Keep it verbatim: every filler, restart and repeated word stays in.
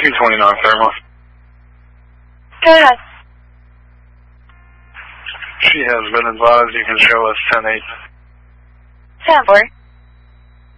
two twenty-nine Thermal. Go ahead. She has been advised you can show us ten eight. ten four.